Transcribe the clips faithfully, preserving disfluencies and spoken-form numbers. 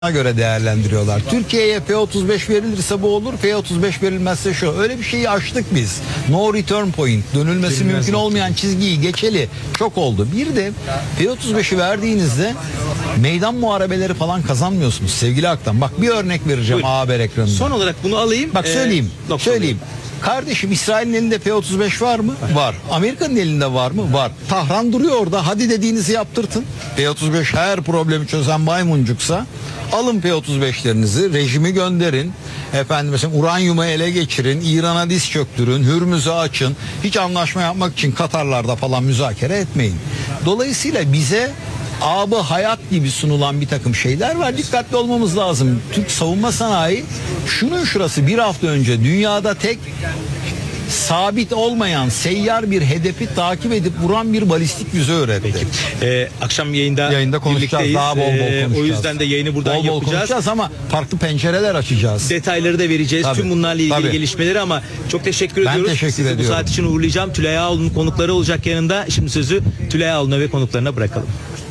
göre değerlendiriyorlar. Türkiye'ye F otuz beş verilirse bu olur, F otuz beş verilmezse şu. Öyle bir şeyi aştık biz. No return point, dönülmesi Bilmez mümkün olmayan çizgiyi geçeli çok oldu. Bir de F otuz beşi verdiğinizde meydan muharebeleri falan kazanmıyorsunuz sevgili Aktan. Bak bir örnek vereceğim A Haber ekranında. Son olarak bunu alayım. Bak söyleyeyim, ee, söyleyeyim. Kardeşim İsrail'in elinde F otuz beş var mı? Var. Amerika'nın elinde var mı? Var. Tahran duruyor orada. Hadi dediğinizi yaptırtın. F otuz beş her problemi çözen maymuncuksa alın F otuz beşlerinizi, rejimi gönderin. Efendim mesela uranyumu ele geçirin, İran'a diz çöktürün, Hürmüz'ü açın. Hiç anlaşma yapmak için Katarlarda falan müzakere etmeyin. Dolayısıyla bize abı hayat gibi sunulan bir takım şeyler var. Dikkatli olmamız lazım. Türk savunma sanayi şunun şurası bir hafta önce dünyada tek sabit olmayan seyyar bir hedefi takip edip vuran bir balistik füze öğretti. Peki. Ee, akşam yayında, yayında konuşacağız. Daha bol bol konuşacağız. Ee, o yüzden de yayını buradan bol bol yapacağız. konuşacağız ama farklı pencereler açacağız. Detayları da vereceğiz. Tabii, Tüm bunlarla ilgili tabii. gelişmeleri ama çok teşekkür ben ediyoruz. Teşekkür Sizi ediyorum. bu saat için uğurlayacağım. Tülay Ağol'un konukları olacak yanında. Şimdi sözü Tülay Ağol'una ve konuklarına bırakalım.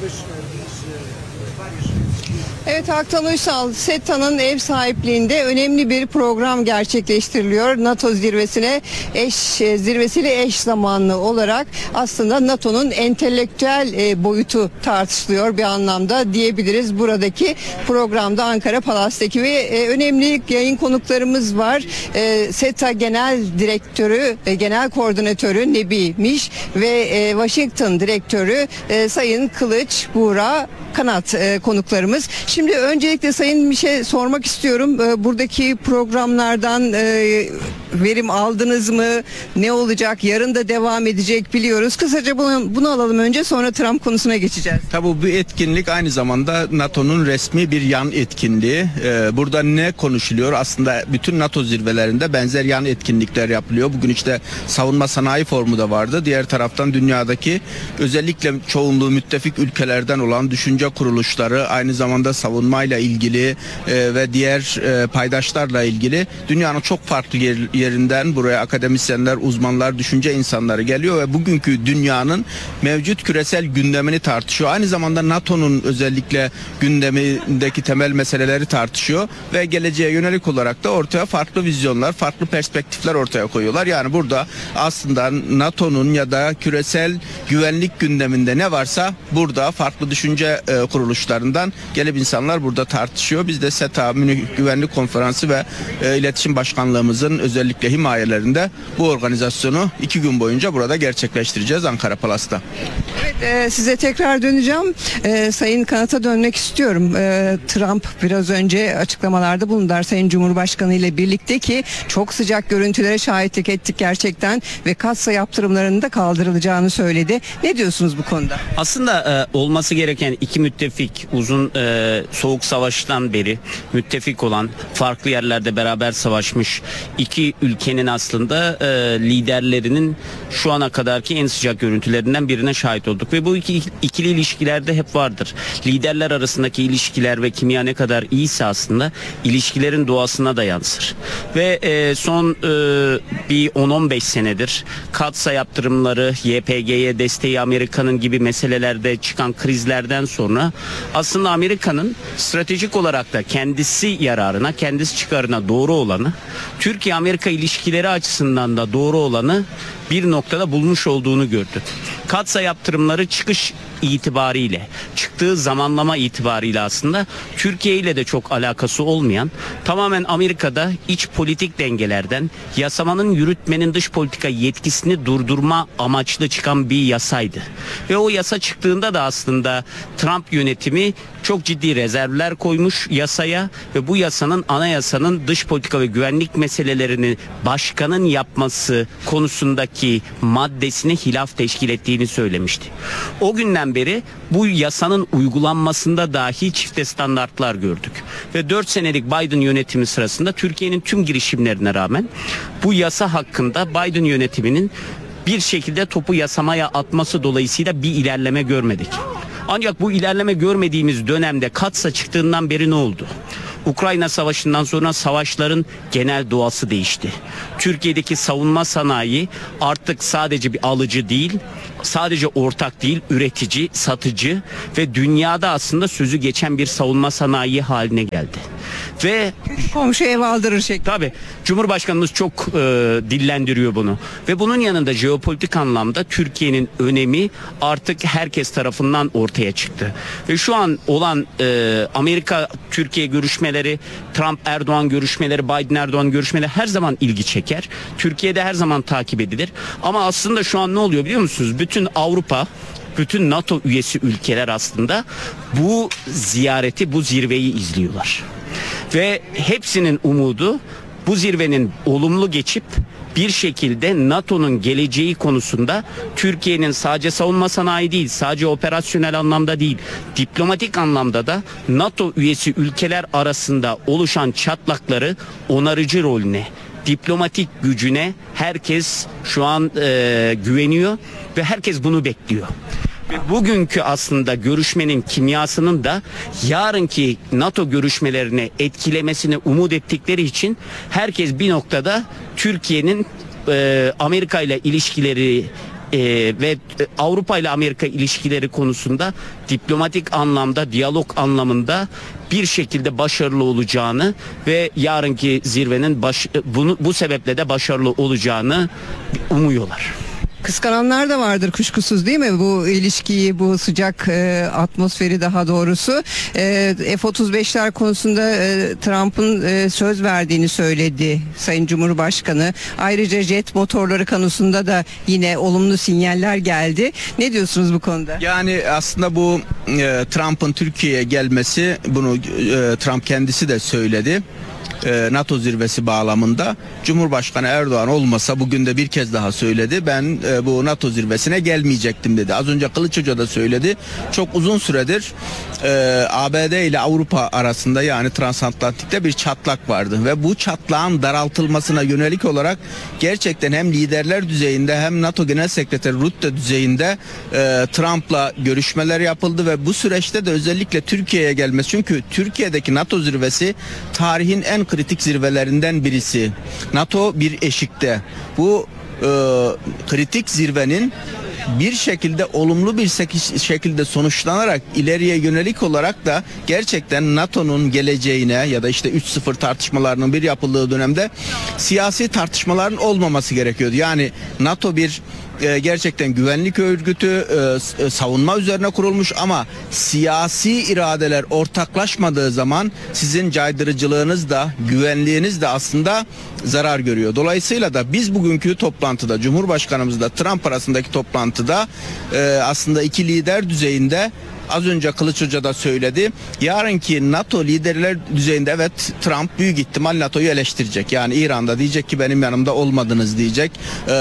Evet, Haktan Uysal, SETA'nın ev sahipliğinde önemli bir program gerçekleştiriliyor. NATO zirvesine eş zirvesiyle eş zamanlı olarak aslında NATO'nun entelektüel e, boyutu tartışılıyor bir anlamda diyebiliriz. Buradaki programda Ankara Palas'taki ve e, önemli yayın konuklarımız var. E, SETA Genel Direktörü, e, Genel Koordinatörü Nebi Miş ve e, Washington Direktörü e, Sayın Kılıç Buğra Kanat e, konuklarımız. Şimdi öncelikle Sayın Miş'e sormak istiyorum. E, buradaki programlardan e, verim aldınız mı? Ne olacak? Yarın da devam edecek biliyoruz. Kısaca bunu, bunu alalım önce, sonra Trump konusuna geçeceğiz. Tabii bu etkinlik aynı zamanda NATO'nun resmi bir yan etkinliği. Ee, burada ne konuşuluyor? Aslında bütün NATO zirvelerinde benzer yan etkinlikler yapılıyor. Bugün işte savunma sanayi forumu da vardı. Diğer taraftan dünyadaki özellikle çoğunluğu müttefik ülkelerden olan düşünce kuruluşları, aynı zamanda savunmayla ilgili e, ve diğer e, paydaşlarla ilgili dünyanın çok farklı yer, yerinden buraya akademisyenler, uzmanlar, düşünce insanları geliyor ve bugünkü dünyanın mevcut küresel gündemini tartışıyor. Aynı zamanda NATO'nun özellikle gündemindeki temel meseleleri tartışıyor ve geleceğe yönelik olarak da ortaya farklı vizyonlar, farklı perspektifler ortaya koyuyorlar. Yani burada aslında NATO'nun ya da küresel güvenlik gündeminde ne varsa burada farklı düşünce e, kuruluşlarından gelip insanlar burada tartışıyor. Biz de SETA Münih Güvenlik Konferansı ve e, İletişim Başkanlığımızın özellikle himayelerinde bu organizasyonu iki gün boyunca burada gerçekleştireceğiz Ankara Palas'ta. Evet, e, size tekrar döneceğim. E, Sayın Kanat'a dönmek istiyorum. E, Trump biraz önce açıklamalarda bulundu Sayın Cumhurbaşkanı ile birlikte ki çok sıcak görüntülere şahitlik ettik gerçekten ve kassa yaptırımlarının da kaldırılacağını söyledi. Ne diyorsunuz bu konuda? Aslında e, olması gereken iki müttefik, uzun e, soğuk savaştan beri müttefik olan, farklı yerlerde beraber savaşmış iki ülkenin aslında e, liderlerinin şu ana kadarki en sıcak görüntülerinden birine şahit olduk ve bu iki ikili ilişkilerde hep vardır. Liderler arasındaki ilişkiler ve kimya ne kadar iyiyse aslında ilişkilerin doğasına da yansır. Ve e, son e, bir on on beş senedir katsa yaptırımları, Y P G'ye desteği Amerika'nın gibi meselelerde çıkan krizlerden sonra aslında Amerika'nın stratejik olarak da kendisi yararına, kendisi çıkarına doğru olanı, Türkiye-Amerika ilişkileri açısından da doğru olanı bir noktada bulmuş olduğunu gördük. Katsa yaptırımları çıkış itibariyle, çıktığı zamanlama itibariyle aslında Türkiye ile de çok alakası olmayan, tamamen Amerika'da iç politik dengelerden yasamanın, yürütmenin dış politika yetkisini durdurma amaçlı çıkan bir yasaydı. Ve o yasa çıktığında da aslında Trump yönetimi çok ciddi rezervler koymuş yasaya ve bu yasanın, anayasanın dış politika ve güvenlik meselelerini başkanın yapması konusundaki maddesine hilaf teşkil ettiğini söylemişti. O günden beri bu yasanın uygulanmasında dahi çifte standartlar gördük. Ve dört senelik Biden yönetimi sırasında Türkiye'nin tüm girişimlerine rağmen bu yasa hakkında Biden yönetiminin bir şekilde topu yasamaya atması dolayısıyla bir ilerleme görmedik. Ancak bu ilerleme görmediğimiz dönemde katsa çıktığından beri ne oldu? Ukrayna Savaşı'ndan sonra savaşların genel doğası değişti. Türkiye'deki savunma sanayi artık sadece bir alıcı değil, sadece ortak değil, üretici, satıcı ve dünyada aslında sözü geçen bir savunma sanayi haline geldi. Ve Komşu ev aldırır şeklinde. tabii Cumhurbaşkanımız çok e, dillendiriyor bunu. Ve bunun yanında jeopolitik anlamda Türkiye'nin önemi artık herkes tarafından ortaya çıktı. Ve şu an olan e, Amerika-Türkiye görüşmeleri, Trump-Erdoğan görüşmeleri, Biden-Erdoğan görüşmeleri her zaman ilgi çeker. Türkiye'de her zaman takip edilir. Ama aslında şu an ne oluyor biliyor musunuz? Bütün Avrupa, bütün NATO üyesi ülkeler aslında bu ziyareti, bu zirveyi izliyorlar. Ve hepsinin umudu bu zirvenin olumlu geçip bir şekilde NATO'nun geleceği konusunda Türkiye'nin sadece savunma sanayi değil, sadece operasyonel anlamda değil, diplomatik anlamda da NATO üyesi ülkeler arasında oluşan çatlakları onarıcı rolüne, diplomatik gücüne herkes şu an e, güveniyor ve herkes bunu bekliyor. Ve bugünkü aslında görüşmenin kimyasının da yarınki NATO görüşmelerine etkilemesini umut ettikleri için herkes bir noktada Türkiye'nin e, Amerika ile ilişkileri e, ve Avrupa ile Amerika ilişkileri konusunda diplomatik anlamda, diyalog anlamında bir şekilde başarılı olacağını ve yarınki zirvenin baş, bunu, bu sebeple de başarılı olacağını umuyorlar. Kıskananlar da vardır kuşkusuz, değil mi? Bu ilişkiyi, bu sıcak e, atmosferi daha doğrusu. E, F otuz beşler konusunda e, Trump'ın e, söz verdiğini söyledi Sayın Cumhurbaşkanı. Ayrıca jet motorları konusunda da yine olumlu sinyaller geldi. Ne diyorsunuz bu konuda? Yani aslında bu e, Trump'ın Türkiye'ye gelmesi, bunu e, Trump kendisi de söyledi. NATO zirvesi bağlamında Cumhurbaşkanı Erdoğan olmasa, bugün de bir kez daha söyledi, ben e, bu NATO zirvesine gelmeyecektim dedi. Az önce Kılıç Hoca da söyledi. Çok uzun süredir e, A B D ile Avrupa arasında, yani transatlantikte bir çatlak vardı ve bu çatlağın daraltılmasına yönelik olarak gerçekten hem liderler düzeyinde hem NATO Genel Sekreteri Rutte düzeyinde e, Trump'la görüşmeler yapıldı ve bu süreçte de özellikle Türkiye'ye gelmesi, çünkü Türkiye'deki NATO zirvesi tarihin en kritik zirvelerinden birisi. NATO bir eşikte. Bu e, kritik zirvenin bir şekilde olumlu bir şekilde sonuçlanarak ileriye yönelik olarak da gerçekten NATO'nun geleceğine ya da işte üç sıfır tartışmalarının bir yapıldığı dönemde siyasi tartışmaların olmaması gerekiyordu. Yani NATO bir e, gerçekten güvenlik örgütü, e, savunma üzerine kurulmuş ama siyasi iradeler ortaklaşmadığı zaman sizin caydırıcılığınız da güvenliğiniz de aslında zarar görüyor. Dolayısıyla da biz bugünkü toplantıda, Cumhurbaşkanımızla Trump arasındaki toplantıda e, aslında iki lider düzeyinde, az önce Kılıç Hoca da söyledi, yarınki NATO liderler düzeyinde evet Trump büyük ihtimal NATO'yu eleştirecek. Yani İran'da diyecek ki benim yanımda olmadınız diyecek. Ee,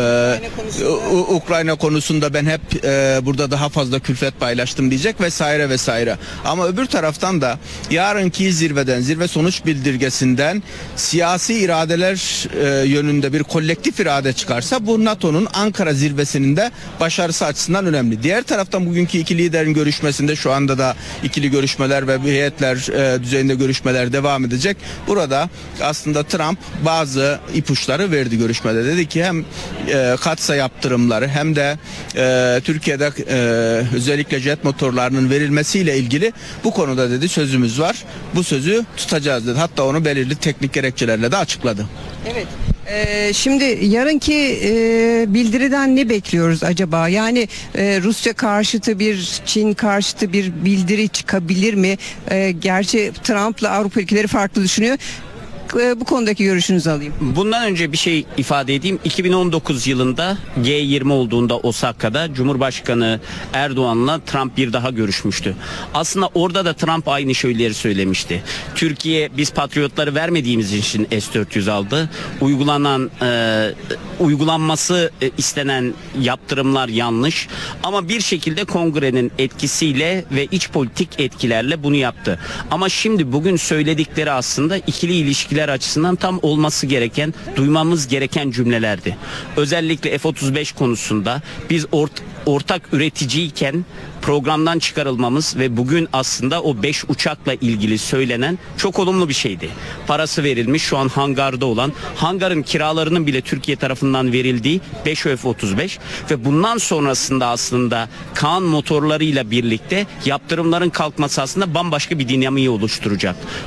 e, Ukrayna konusunda ben hep e, burada daha fazla külfet paylaştım diyecek vesaire vesaire. Ama öbür taraftan da yarınki zirveden, zirve sonuç bildirgesinden siyasi iradeler e, yönünde bir kolektif irade çıkarsa bu NATO'nun Ankara zirvesinin de başarısı açısından önemli. Diğer taraftan bugünkü iki liderin görüşmesi görüşmesinde şu anda da ikili görüşmeler ve heyetler e, düzeyinde görüşmeler devam edecek. Burada aslında Trump bazı ipuçları verdi görüşmede. Dedi ki hem e, katsa yaptırımları hem de e, Türkiye'de e, özellikle jet motorlarının verilmesiyle ilgili bu konuda dedi sözümüz var. Bu sözü tutacağız dedi. Hatta onu belirli teknik gerekçelerle de açıkladı. Evet. Ee, şimdi yarınki e, bildiriden ne bekliyoruz acaba? Yani e, Rusya karşıtı bir, Çin karşıtı bir bildiri çıkabilir mi? E, gerçi Trump'la Avrupa ülkeleri farklı düşünüyor. Bu konudaki görüşünüzü alayım. Bundan önce bir şey ifade edeyim. iki bin on dokuz yılında G yirmi olduğunda Osaka'da Cumhurbaşkanı Erdoğan'la Trump bir daha görüşmüştü. Aslında orada da Trump aynı şeyleri söylemişti. Türkiye biz patriotları vermediğimiz için S dört yüz aldı. Uygulanan e, uygulanması e, istenen yaptırımlar yanlış. Ama bir şekilde kongrenin etkisiyle ve iç politik etkilerle bunu yaptı. Ama şimdi bugün söyledikleri aslında ikili ilişkiler ilişkiler açısından tam olması gereken, duymamız gereken cümlelerdi. Özellikle F otuz beş konusunda biz ort ortak üreticiyken programdan çıkarılmamız ve bugün aslında o beş uçakla ilgili söylenen çok olumlu bir şeydi. Parası verilmiş, şu an hangarda olan, hangarın kiralarının bile Türkiye tarafından verildiği beş F otuz beş ve bundan sonrasında aslında Kaan motorlarıyla birlikte yaptırımların kalkması aslında bambaşka bir dinamiği oluşturacak.